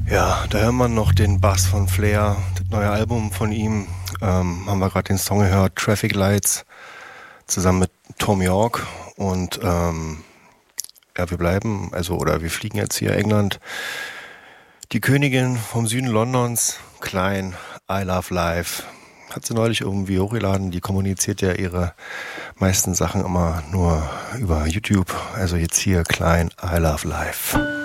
Ja, da hört man noch den Bass von Flair, das neue Album von ihm. Haben wir gerade den Song gehört, Traffic Lights, zusammen mit Tom York. Und ja, wir bleiben, oder wir fliegen jetzt hier England. Die Königin vom Süden Londons, Klein, I Love Life. Hat sie neulich irgendwie hochgeladen. Die kommuniziert ja ihre meisten Sachen immer nur über YouTube. Also jetzt hier Klein, I Love Life.